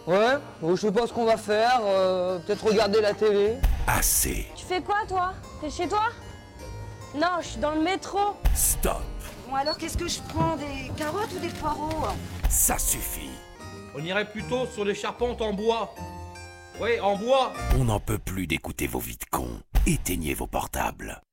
Ouais, bon, je sais pas ce qu'on va faire, peut-être regarder la télé. Assez. Tu fais quoi, toi? T'es chez toi? Non, je suis dans le métro. Stop. Bon alors qu'est-ce que je prends? Des carottes ou des poireaux? Ça suffit. On irait plutôt sur les charpentes en bois. Oui, en bois. On n'en peut plus d'écouter vos vies de cons. Éteignez vos portables.